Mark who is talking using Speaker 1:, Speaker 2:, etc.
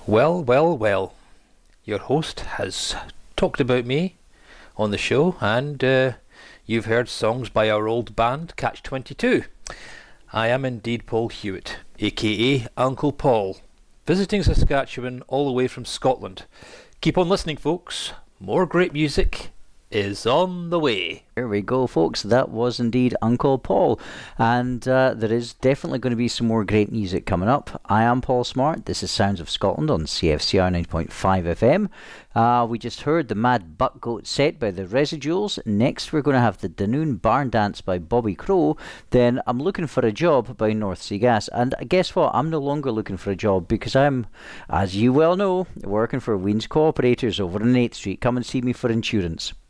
Speaker 1: Well, well, well. Your host has talked about me on the show, and you've heard songs by our old band, Catch 22. I am indeed Paul Hewitt, aka Uncle Paul, visiting Saskatchewan all the way from Scotland. Keep on listening, folks. More great music is on the way.
Speaker 2: There we go, folks. That was indeed Uncle Paul. And there is definitely going to be some more great music coming up. I am Paul Smart. This is Sounds of Scotland on CFCR 9.5 FM. We just heard the Mad Buck Goat set by the Residuals. Next, we're going to have the Dunoon Barn Dance by Bobby Crow. Then I'm Looking for a Job by North Sea Gas. And guess what? I'm no longer looking for a job because I'm, as you well know, working for Ween's Cooperators over on 8th Street. Come and see me for insurance.